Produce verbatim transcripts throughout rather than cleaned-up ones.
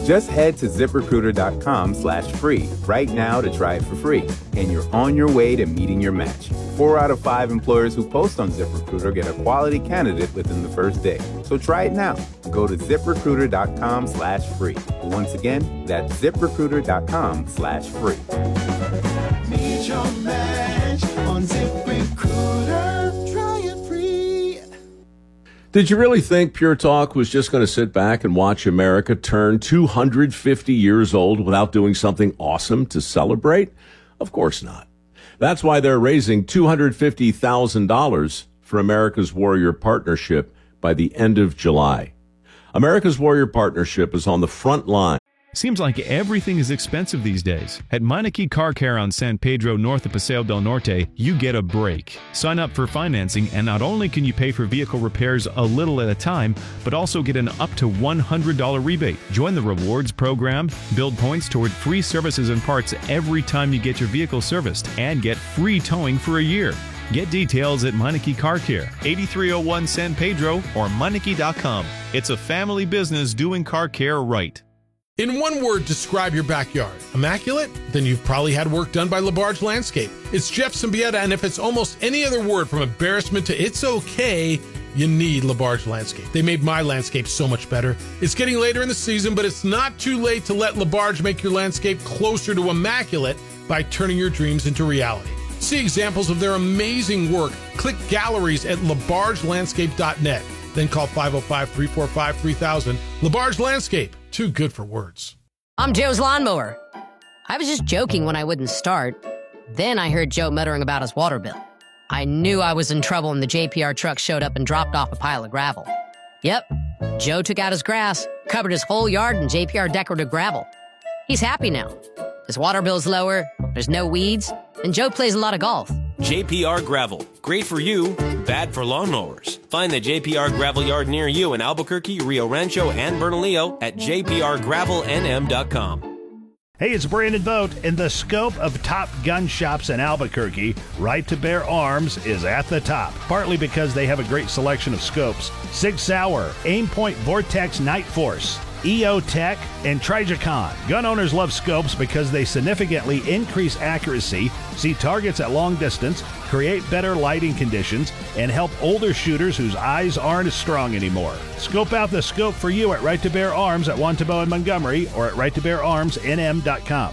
Just head to ZipRecruiter.com slash free right now to try it for free, and you're on your way to meeting your match. Four out of five employers who post on ZipRecruiter get a quality candidate within the first day. So try it now. Go to ZipRecruiter.com slash free. Once again, that's ZipRecruiter.com slash free. Meet your match on ZipRecruiter. Try it free. Did you really think Pure Talk was just going to sit back and watch America turn two hundred fifty years old without doing something awesome to celebrate? Of course not. That's why they're raising two hundred fifty thousand dollars for America's Warrior Partnership by the end of July. America's Warrior Partnership is on the front line. Seems like everything is expensive these days. At Meineke Car Care on San Pedro, north of Paseo del Norte, you get a break. Sign up for financing, and not only can you pay for vehicle repairs a little at a time, but also get an up to one hundred dollars rebate. Join the rewards program, build points toward free services and parts every time you get your vehicle serviced, and get free towing for a year. Get details at Meineke Car Care, eighty-three oh one San Pedro, or Meineke dot com. It's a family business doing car care right. In one word, describe your backyard. Immaculate? Then you've probably had work done by LaBarge Landscape. It's Jeff Symbieta, and if it's almost any other word from embarrassment to it's okay, you need LaBarge Landscape. They made my landscape so much better. It's getting later in the season, but it's not too late to let LaBarge make your landscape closer to immaculate by turning your dreams into reality. See examples of their amazing work. Click galleries at labarge landscape dot net. Then call five oh five, three four five, three thousand. LaBarge Landscape. Too good for words. I'm Joe's lawnmower. I was just joking when I wouldn't start. Then I heard Joe muttering about his water bill. I knew I was in trouble when the J P R truck showed up and dropped off a pile of gravel. Yep, Joe took out his grass, covered his whole yard in J P R decorative gravel. He's happy now. His water bill's lower, there's no weeds, and Joe plays a lot of golf. J P R Gravel. Great for you, bad for lawnmowers. Find the J P R Gravel Yard near you in Albuquerque, Rio Rancho, and Bernalillo at j p r gravel n m dot com. Hey, it's Brandon Vogt. In the scope of top gun shops in Albuquerque, Right to Bear Arms is at the top, partly because they have a great selection of scopes. Sig Sauer, Aimpoint Vortex Night Force, E O Tech, and Trijicon. Gun owners love scopes because they significantly increase accuracy, see targets at long distance, create better lighting conditions, and help older shooters whose eyes aren't as strong anymore. Scope out the scope for you at Right to Bear Arms at Wantabo and Montgomery or at right to bear arms n m dot com.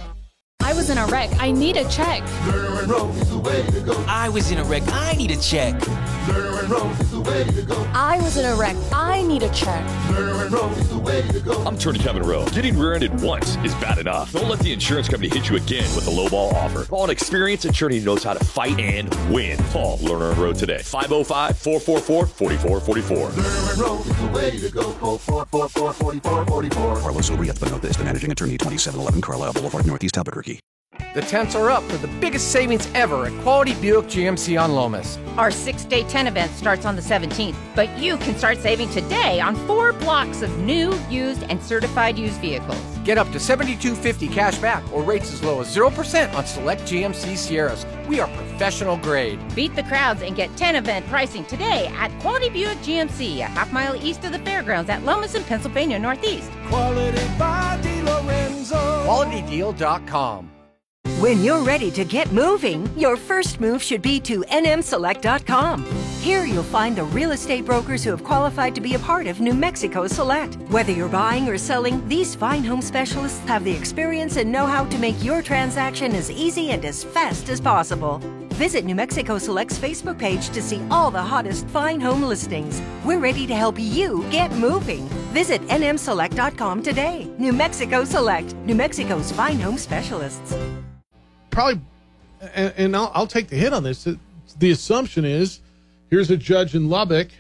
I was in a wreck. I need a check. Lerner and Rose is the way to go. I was in a wreck. I need a check. Lerner and Rose is the way to go. I was in a wreck. I need a check. Lerner and Rose is the way to go. I'm Tony Kevin Rowe. Getting rear-ended once is bad enough. Don't let the insurance company hit you again with a lowball offer. Call an experienced attorney who knows how to fight and win. Call Lerner and Rowe today. five oh five, four four four, four four four four. Lerner and Rose is the way to go. Call four four four, four four four four. Carlos O'Riet, but note this, the managing attorney, twenty-seven eleven Carlisle Boulevard, Northeast Albuquerque. The temps are up for the biggest savings ever at Quality Buick G M C on Lomas. Our six-day tent event starts on the seventeenth, but you can start saving today on four blocks of new, used, and certified used vehicles. Get up to seventy-two fifty cash back or rates as low as zero percent on select G M C Sierras. We are professional grade. Beat the crowds and get tent event pricing today at Quality Buick G M C, a half mile east of the fairgrounds at Lomas in Pennsylvania Northeast. Quality by DeLorenzo. quality deal dot com. When you're ready to get moving, your first move should be to n m select dot com. Here you'll find the real estate brokers who have qualified to be a part of New Mexico Select. Whether you're buying or selling, these fine home specialists have the experience and know-how to make your transaction as easy and as fast as possible. Visit New Mexico Select's Facebook page to see all the hottest fine home listings. We're ready to help you get moving. Visit n m select dot com today. New Mexico Select, New Mexico's fine home specialists. Probably, and, and I'll, I'll take the hit on this. The assumption is, here's a judge in Lubbock.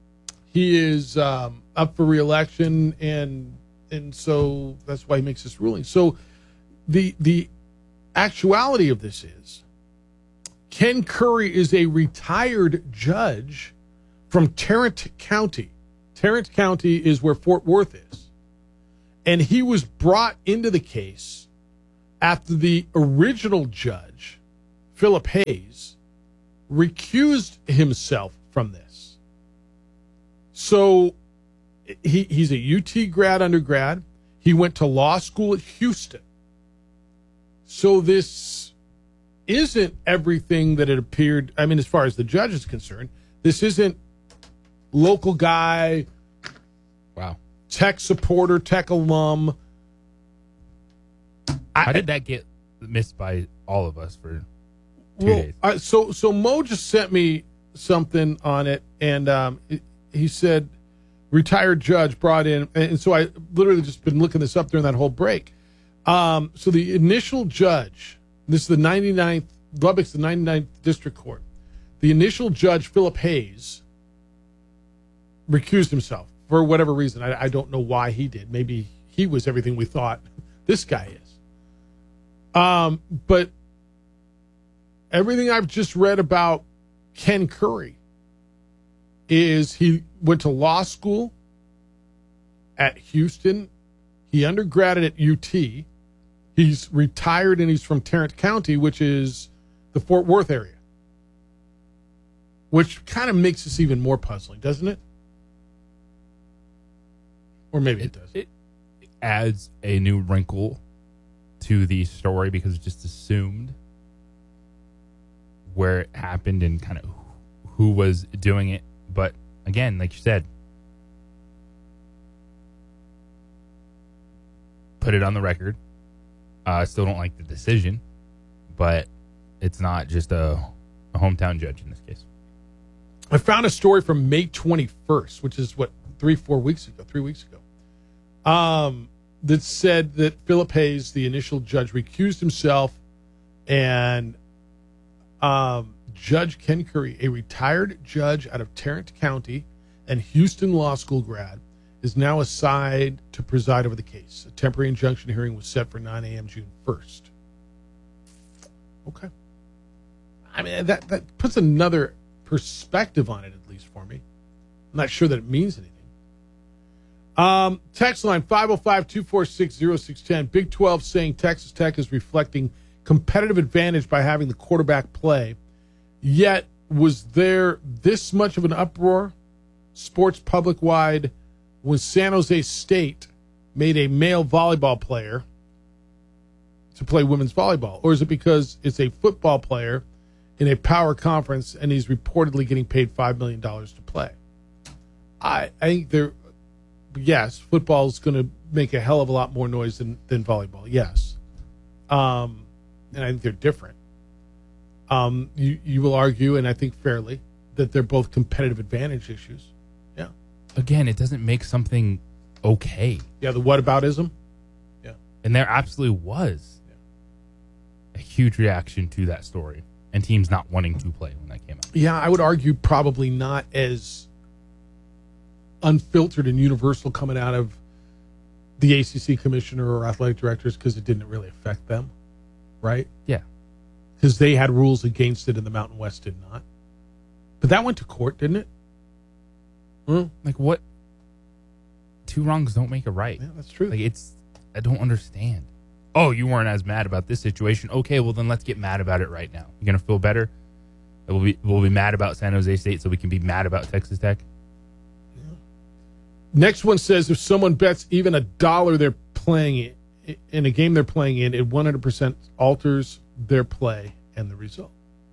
He is um, up for re-election, and and so that's why he makes this ruling. So the the actuality of this is, Ken Curry is a retired judge from Tarrant County. Tarrant County is where Fort Worth is, and he was brought into the case after the original judge, Philip Hayes, recused himself from this. So he, he's a U T grad undergrad. He went to law school at Houston. So this isn't everything that it appeared. I mean, as far as the judge is concerned, this isn't local guy, wow, Tech supporter, Tech alum. How I, did that get missed by all of us for two well, days? Uh, so, so Mo just sent me something on it, and um, it, he said retired judge brought in, and so I literally just been looking this up during that whole break. Um, so the initial judge, this is the ninety-ninth, Lubbock's the ninety-ninth District Court. The initial judge, Philip Hayes, recused himself for whatever reason. I, I don't know why he did. Maybe he was everything we thought this guy is. Um, but everything I've just read about Ken Curry is he went to law school at Houston. He undergraded at U T. He's retired and he's from Tarrant County, which is the Fort Worth area, which kind of makes this even more puzzling, doesn't it? Or maybe it, it does. It adds a new wrinkle to the story because it's just assumed where it happened and kind of who was doing it. But again, like you said, put it on the record. Uh, I still don't like the decision, but it's not just a, a hometown judge in this case. I found a story from May twenty-first, which is what, three, four weeks ago, three weeks ago, um, that said that Philip Hayes, the initial judge, recused himself, and um, Judge Ken Curry, a retired judge out of Tarrant County and Houston Law School grad, is now assigned to preside over the case. A temporary injunction hearing was set for nine a.m. June first. Okay. I mean, that, that puts another perspective on it, at least for me. I'm not sure that it means anything. Um, text line five oh five, two four six, oh six one oh. Big twelve saying Texas Tech is reflecting competitive advantage by having the quarterback play. Yet, was there this much of an uproar, sports public-wide, when San Jose State made a male volleyball player to play women's volleyball? Or is it because it's a football player in a power conference and he's reportedly getting paid five million dollars to play? I, I think there, yes, football is going to make a hell of a lot more noise than, than volleyball, yes. Um, and I think they're different. Um, you, you will argue, and I think fairly, that they're both competitive advantage issues. Yeah. Again, it doesn't make something okay. Yeah, the whataboutism. Yeah. And there absolutely was yeah. a huge reaction to that story and teams not wanting to play when that came out. Yeah, I would argue probably not as unfiltered and universal coming out of the A C C commissioner or athletic directors because it didn't really affect them, right? Yeah. Because they had rules against it and the Mountain West did not. But that went to court, didn't it? Hmm? Like what? Two wrongs don't make a right. Yeah, that's true. Like it's, I don't understand. Oh, you weren't as mad about this situation. Okay, well then let's get mad about it right now. You're gonna feel better. We'll be we'll be mad about San Jose State, so we can be mad about Texas Tech. Yeah. Next one says if someone bets even a dollar they're playing it in a game they're playing in, it one hundred percent alters their play and the result.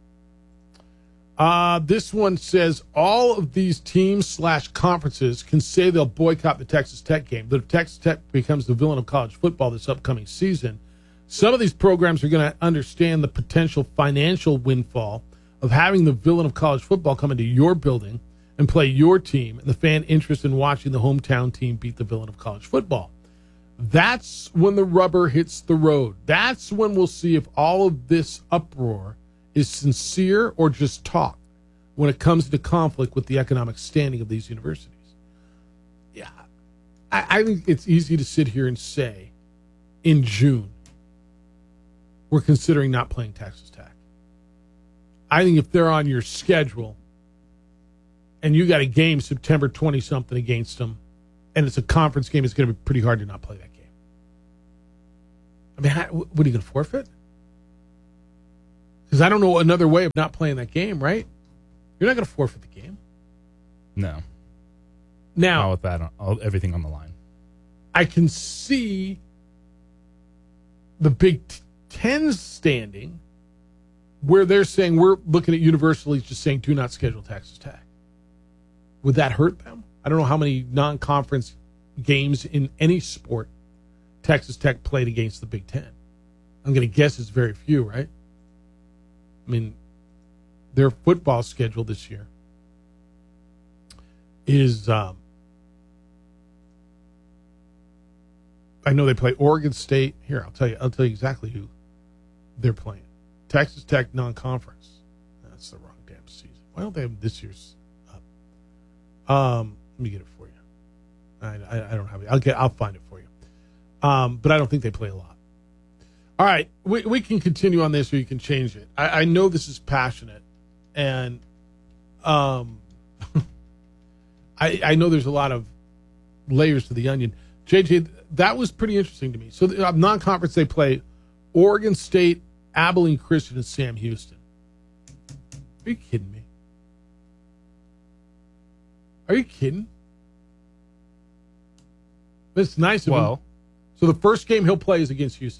Uh, this one says all of these teams slash conferences can say they'll boycott the Texas Tech game, but if Texas Tech becomes the villain of college football this upcoming season, some of these programs are going to understand the potential financial windfall of having the villain of college football come into your building and play your team and the fan interest in watching the hometown team beat the villain of college football. That's when the rubber hits the road. That's when we'll see if all of this uproar is sincere or just talk when it comes to conflict with the economic standing of these universities. Yeah, I, I think it's easy to sit here and say in June we're considering not playing Texas Tech. I think if they're on your schedule and you got a game September twentieth-something against them, and it's a conference game, it's going to be pretty hard to not play that game. I mean, how, what are you going to forfeit? Because I don't know another way of not playing that game, right? You're not going to forfeit the game. No. Now, not with that, on, all, everything on the line. I can see the Big Ten's standing where they're saying we're looking at universally just saying do not schedule Texas Tech. Would that hurt them? I don't know how many non-conference games in any sport Texas Tech played against the Big Ten. I'm going to guess it's very few, right? I mean, their football schedule this year is, um, I know they play Oregon State. Here, I'll tell you, I'll tell you exactly who they're playing. Texas Tech non-conference. That's the wrong damn season. Why don't they have this year's up? Um, let me get it for you. I, I, I don't have it. I'll get. I'll find it for you. Um, but I don't think they play a lot. All right, we we can continue on this, or you can change it. I, I know this is passionate, and um, I I know there's a lot of layers to the onion. J J, that was pretty interesting to me. So the, uh, non-conference, they play Oregon State, Abilene Christian, and Sam Houston. Are you kidding me? Are you kidding? It's nice of well, him. So the first game he'll play is against Houston.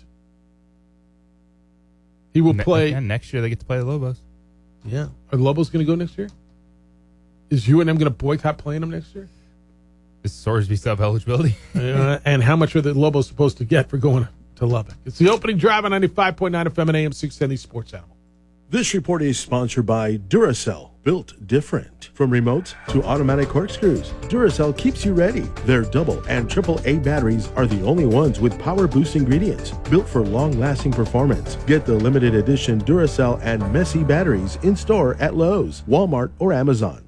He will ne- play. Yeah, next year they get to play the Lobos. Yeah. Are the Lobos going to go next year? Is U N M going to boycott playing them next year? Is Sorsby sub-eligibility? uh, and how much are the Lobos supposed to get for going to Lubbock? It's the opening drive on ninety-five point nine F M and A M six ten, the Sports Animal. This report is sponsored by Duracell, built different. From remotes to automatic corkscrews, Duracell keeps you ready. Their double and triple A batteries are the only ones with power boost ingredients, built for long-lasting performance. Get the limited edition Duracell and Messi batteries in store at Lowe's, Walmart, or Amazon.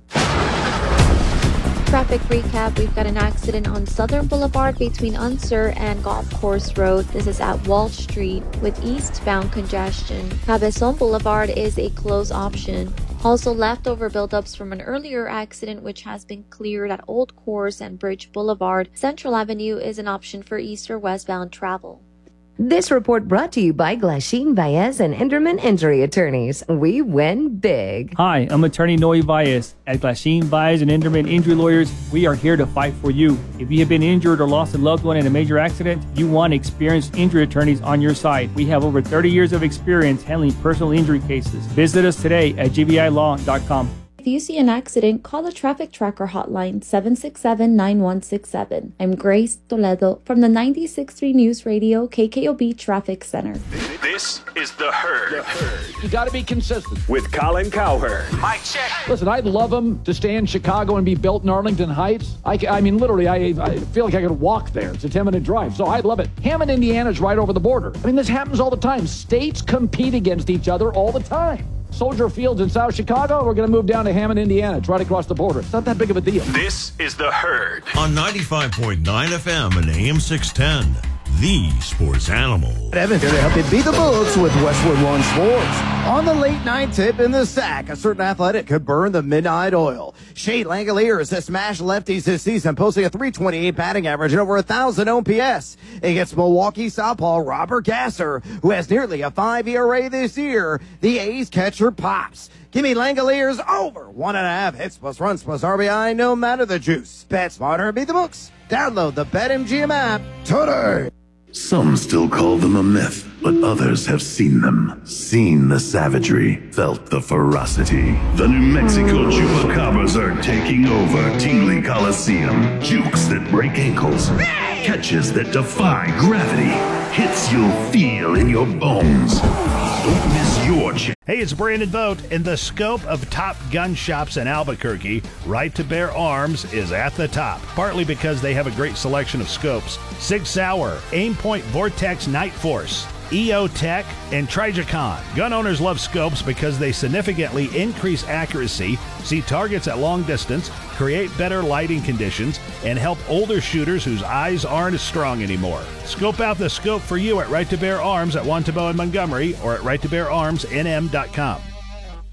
Traffic recap. We've got an accident on Southern Boulevard between Unser and Golf Course Road. This is at Wall Street with eastbound congestion. Cabezon Boulevard is a closed option. Also leftover buildups from an earlier accident which has been cleared at Old Course and Bridge Boulevard. Central Avenue is an option for east or westbound travel. This report brought to you by Glasheen Baez and Enderman Injury Attorneys. We win big. Hi, I'm attorney Noe Baez. At Glasheen Baez and Enderman Injury Lawyers, we are here to fight for you. If you have been injured or lost a loved one in a major accident, you want experienced injury attorneys on your side. We have over thirty years of experience handling personal injury cases. Visit us today at G B I law dot com. If you see an accident, call the Traffic Tracker hotline seven six seven, nine one six seven. I'm Grace Toledo from the ninety-six point three News Radio K K O B Traffic Center. This is The Herd. The Herd. You got to be consistent. With Colin Cowherd. Mic check. Listen, I'd love him to stay in Chicago and be built in Arlington Heights. I, I mean, literally, I, I feel like I could walk there. It's a ten-minute drive, so I'd love it. Hammond, Indiana's right over the border. I mean, this happens all the time. States compete against each other all the time. Soldier Field's in South Chicago. We're going to move down to Hammond, Indiana. It's right across the border. It's not that big of a deal. This is The Herd. On ninety-five point nine F M and A M six ten. The Sports Animal. Evan here to help you beat the books with Westwood One Sports. On the late night tip in the sack, a certain athletic could burn the midnight oil. Shea Langoliers has smashed lefties this season, posting a three twenty-eight batting average and over one thousand O P S against Milwaukee southpaw Robert Gasser, who has nearly a five E R A this year. The A's catcher pops. Give me Langoliers over one and a half hits plus runs plus R B I, no matter the juice. Bet smarter, beat the books. Download the BetMGM app today. Some still call them a myth, but others have seen them. Seen the savagery, felt the ferocity. The New Mexico Chupacabras are taking over Tingley Coliseum. Jukes that break ankles, catches that defy gravity, hits you'll feel in your bones. Don't miss your chance. Hey, it's Brandon Vogt, and the scope of top gun shops in Albuquerque, Right to Bear Arms, is at the top, partly because they have a great selection of scopes. Sig Sauer, Aimpoint Vortex Night Force, E O Tech, and Trijicon. Gun owners love scopes because they significantly increase accuracy, see targets at long distance, create better lighting conditions, and help older shooters whose eyes aren't as strong anymore. Scope out the scope for you at Right to Bear Arms at Wantabo and Montgomery or at right to bear arms n m dot com.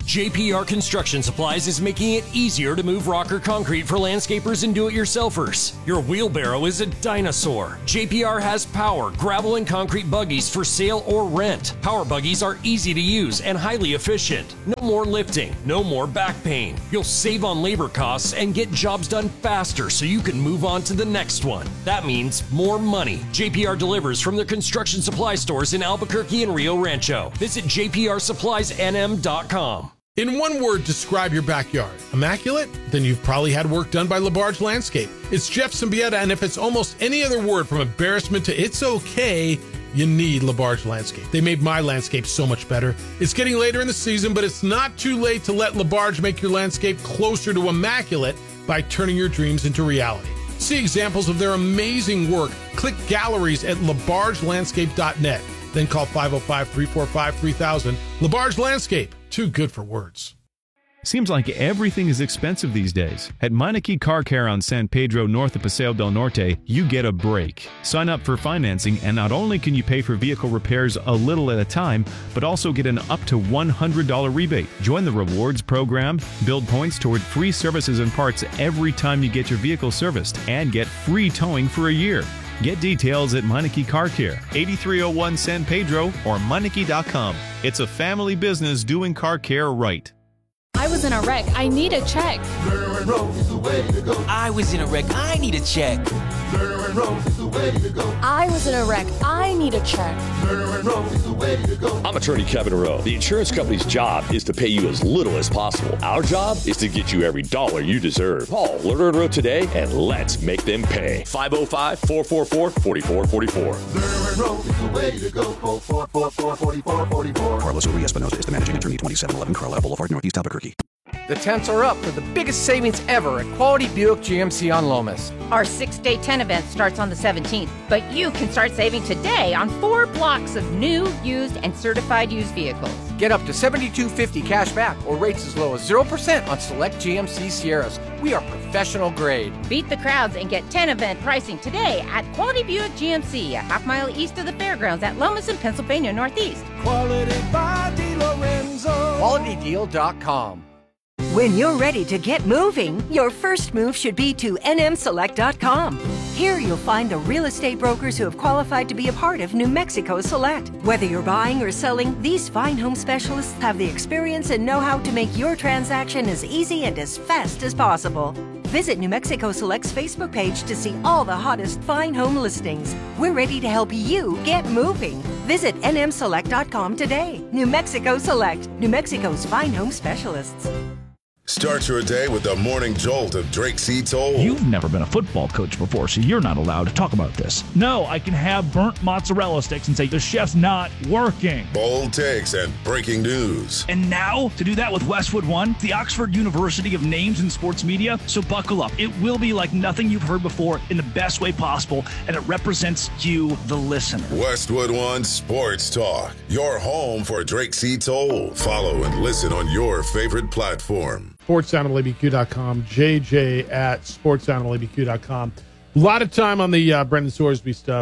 J P R Construction Supplies is making it easier to move rock or concrete for landscapers and do-it-yourselfers. Your wheelbarrow is a dinosaur. J P R has power, gravel, and concrete buggies for sale or rent. Power buggies are easy to use and highly efficient. No more lifting, no more back pain. You'll save on labor costs and get jobs done faster so you can move on to the next one. That means more money. J P R delivers from their construction supply stores in Albuquerque and Rio Rancho. Visit J P R supplies N M dot com. In one word, describe your backyard. Immaculate? Then you've probably had work done by LaBarge Landscape. It's Jeff Symbieta, and if it's almost any other word from embarrassment to it's okay, you need LaBarge Landscape. They made my landscape so much better. It's getting later in the season, but it's not too late to let LaBarge make your landscape closer to immaculate by turning your dreams into reality. See examples of their amazing work. Click galleries at labarge landscape dot net. Then call five oh five, three four five, three thousand. LaBarge Landscape. Too good for words. Seems like everything is expensive these days. At Meineke Car Care on San Pedro north of Paseo del Norte, you get a break. Sign up for financing, and not only can you pay for vehicle repairs a little at a time, but also get an up to one hundred dollars rebate. Join the rewards program, build points toward free services and parts every time you get your vehicle serviced, and get free towing for a year. Get details at Meineke Car Care, eighty-three oh one San Pedro or Meineke dot com. It's a family business doing car care right. I was in a wreck. I need a check. Lerner and Rose is the way to go. I was in a wreck. I need a check. Lerner and Rose is the way to go. I was in a wreck. I need a check. Lerner and Rose is the way to go. I'm attorney Kevin Rowe. The insurance company's job is to pay you as little as possible. Our job is to get you every dollar you deserve. Call Lerner and Rowe today, and let's make them pay. five oh five, four four four, four four four four. Lerner and Rose is the way to go. Call four four four, four four four four. Carlos Uri Espinosa is the managing attorney, twenty-seven eleven Carlisle Boulevard, Northeast Albuquerque. The tents are up for the biggest savings ever at Quality Buick G M C on Lomas. Our six-day tent event starts on the seventeenth, but you can start saving today on four blocks of new, used, and certified used vehicles. Get up to seventy-two fifty cash back or rates as low as zero percent on select G M C Sierras. We are professional grade. Beat the crowds and get tent event pricing today at Quality Buick G M C, a half mile east of the fairgrounds at Lomas in Pennsylvania Northeast. Quality by DeLorenzo. quality deal dot com. When you're ready to get moving, your first move should be to N M select dot com. Here you'll find the real estate brokers who have qualified to be a part of New Mexico Select. Whether you're buying or selling, these fine home specialists have the experience and know-how to make your transaction as easy and as fast as possible. Visit New Mexico Select's Facebook page to see all the hottest fine home listings. We're ready to help you get moving. Visit N M select dot com today. New Mexico Select, New Mexico's fine home specialists. Start your day with the morning jolt of Drake C. Toll. You've never been a football coach before, so you're not allowed to talk about this. No, I can have burnt mozzarella sticks and say the chef's not working. Bold takes and breaking news. And now, to do that with Westwood One, the Oxford University of Names in Sports Media, so buckle up. It will be like nothing you've heard before in the best way possible, and it represents you, the listener. Westwood One Sports Talk, your home for Drake C. Toll. Follow and listen on your favorite platform. sports animal A B Q dot com, J J at sports animal A B Q dot com. A lot of time on the uh, Brendan Sorsby stuff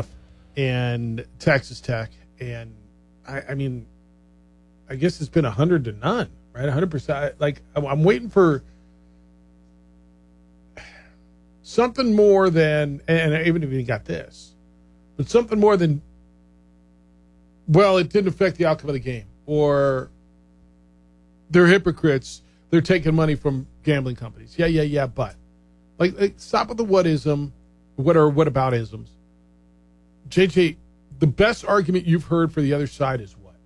and Texas Tech. And, I, I mean, I guess it's been one hundred to none, right? one hundred percent. Like, I'm waiting for something more than, and I even if you got this, but something more than, well, it didn't affect the outcome of the game. Or they're hypocrites. They're taking money from gambling companies. Yeah, yeah, yeah, but. Like, like stop with the what-ism, what or what-about-isms. J J, the best argument you've heard for the other side is what?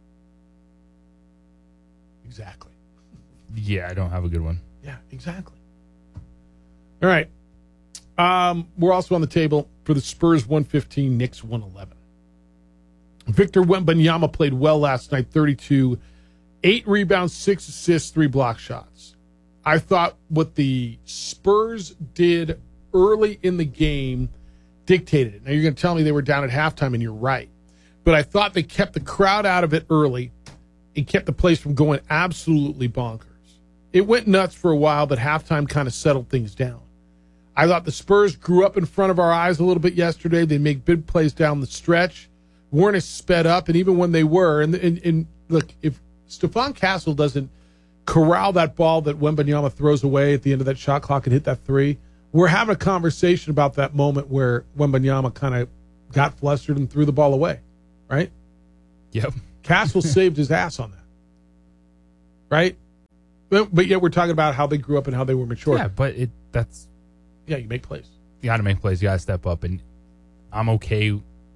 Exactly. Yeah, I don't have a good one. Yeah, exactly. All right. Um, we're also on the table for the Spurs one fifteen, Knicks one eleven. Victor Wembanyama played well last night, thirty-two, eight rebounds, six assists, three block shots. I thought what the Spurs did early in the game dictated it. Now, you're going to tell me they were down at halftime, and you're right. But I thought they kept the crowd out of it early and kept the place from going absolutely bonkers. It went nuts for a while, but halftime kind of settled things down. I thought the Spurs grew up in front of our eyes a little bit yesterday. They made big plays down the stretch, weren't as sped up, and even when they were, and, and, and look, if Stephon Castle doesn't corral that ball that Wembanyama throws away at the end of that shot clock and hit that three. We're having a conversation about that moment where Wembanyama kind of got flustered and threw the ball away, right? Yep. Castle saved his ass on that, right? But, but yet we're talking about how they grew up and how they were mature. Yeah, but it that's yeah, you make plays. You got to make plays. You got to step up, and I'm okay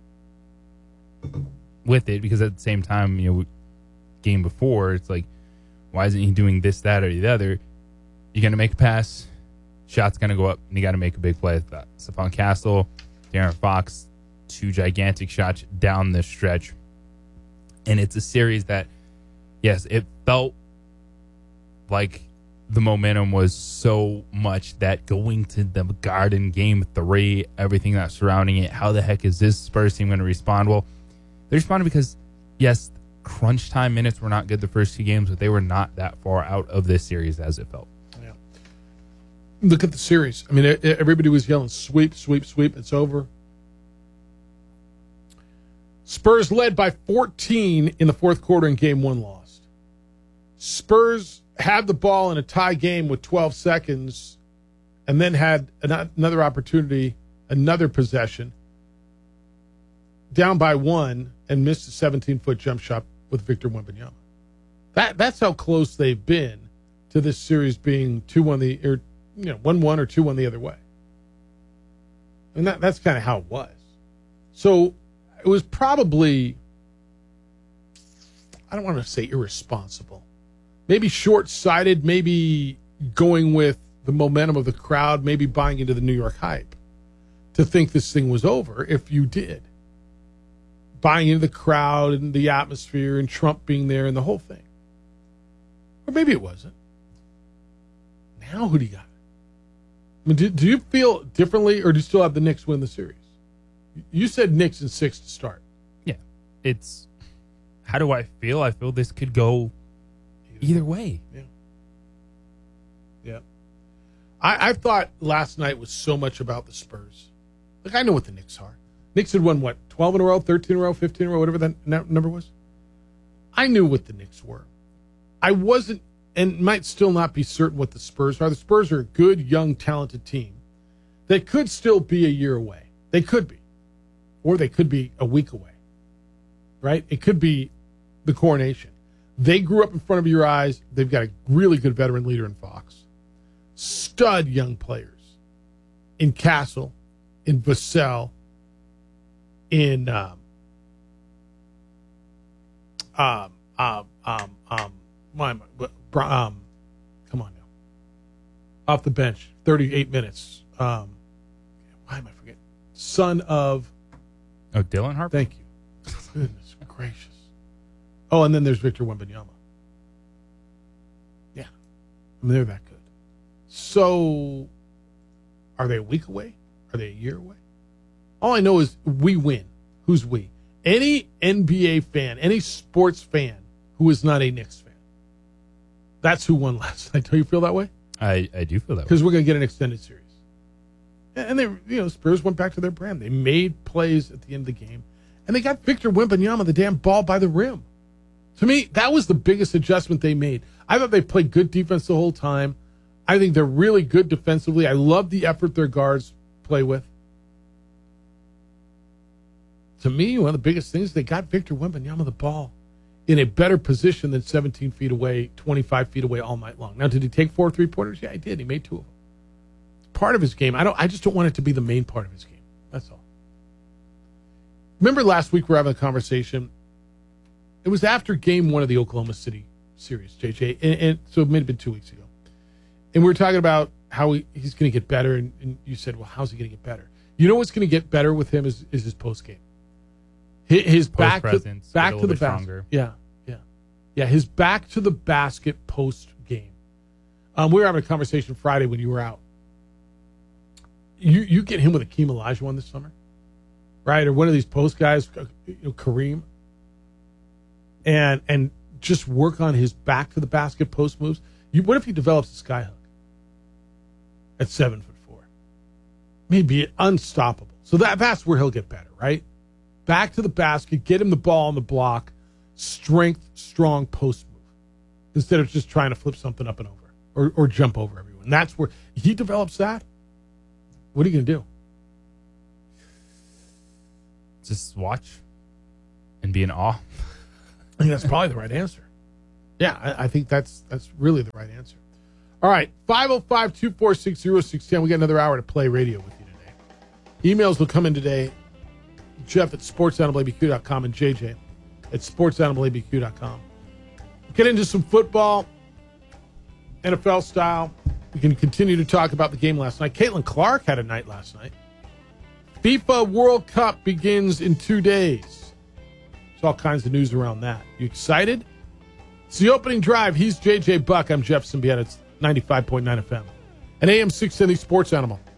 with it because at the same time, you know, game before it's like, why isn't he doing this, that, or the other? You're gonna make a pass, shot's gonna go up, and you got to make a big play. Stephon Castle, De'Aaron Fox, two gigantic shots down the stretch. And it's a series that, yes, it felt like the momentum was so much that going to the Garden game three, everything that's surrounding it, how the heck is this Spurs team going to respond? Well, they responded because, yes, crunch time minutes were not good the first two games, but they were not that far out of this series as it felt. Yeah. Look at the series. I mean, everybody was yelling, sweep, sweep, sweep, it's over. Spurs led by fourteen in the fourth quarter and game one lost. Spurs had the ball in a tie game with twelve seconds and then had another opportunity, another possession, down by one and missed a seventeen-foot jump shot with Victor Wembanyama. That that's how close they've been to this series being two one the or you know one one or two one the other way. And that that's kind of how it was. So it was probably, I don't want to say irresponsible, maybe short-sighted, maybe going with the momentum of the crowd, maybe buying into the New York hype to think this thing was over if you did. Buying into the crowd and the atmosphere and Trump being there and the whole thing. Or maybe it wasn't. Now who do you got? I mean, do, do you feel differently or do you still have the Knicks win the series? You said Knicks in six to start. Yeah. It's, how do I feel? I feel this could go either way. Yeah. Yeah. I, I thought last night was so much about the Spurs. Like, I know what the Knicks are. Knicks had won, what, twelve in a row, thirteen in a row, fifteen in a row, whatever that number was? I knew what the Knicks were. I wasn't, and might still not be certain what the Spurs are. The Spurs are a good, young, talented team that could still be a year away. They could be. Or they could be a week away, right? It could be the coronation. They grew up in front of your eyes. They've got a really good veteran leader in Fox. Stud young players in Castle, in Vassell, in um, um, um, um, um, why am I, um, come on now, off the bench, thirty-eight minutes. Um, why am I forgetting? Son of Oh, Dylan Harper? Thank you. Goodness gracious. Oh, and then there's Victor Wembanyama. Yeah. I mean, they're that good. So, are they a week away? Are they a year away? All I know is we win. Who's we? Any N B A fan, any sports fan who is not a Knicks fan. That's who won last night. Do you feel that way? I, I do feel that way. Because we're going to get an extended series. And they, you know, Spurs went back to their brand. They made plays at the end of the game. And they got Victor Wembanyama the damn ball by the rim. To me, that was the biggest adjustment they made. I thought they played good defense the whole time. I think they're really good defensively. I love the effort their guards play with. To me, one of the biggest things, they got Victor Wembanyama the ball in a better position than seventeen feet away, twenty-five feet away all night long. Now, did he take four three-pointers? Yeah, he did. He made two of them. Part of his game. I don't. I just don't want it to be the main part of his game. That's all. Remember last week we were having a conversation. It was after game one of the Oklahoma City series, J J, and, and so it may have been two weeks ago. And we were talking about how he, he's going to get better, and, and you said, "Well, how's he going to get better?" You know what's going to get better with him is, is his post game. His, his back to back to the basket. Yeah, yeah, yeah. His back to the basket post game. Um, we were having a conversation Friday when you were out. You you get him with Akeem Olajuwon this summer, right? Or one of these post guys, you know, Kareem, and and just work on his back to the basket post moves. You, what if he develops a sky hook at seven foot four? Maybe unstoppable. So that that's where he'll get better, right? Back to the basket, get him the ball on the block, strength, strong post move. instead of just trying to flip something up and over or, or jump over everyone. That's where he develops that. What are you going to do? Just watch and be in awe. I think that's probably the right answer. Yeah, I, I think that's that's really the right answer. All right, five oh five, two four six, oh six one oh. We got another hour to play radio with you today. Emails will come in today. Jeff at sports animal a b q dot com and J J at sports animal a b q dot com. Get into some football, N F L style. We can continue to talk about the game last night. Caitlin Clark had a night last night. FIFA World Cup begins in two days. There's all kinds of news around that. You excited? It's the opening drive. He's J J Buck. I'm Jeff Symbieta. It's ninety-five point nine F M. And A M six seventy Sports Animal.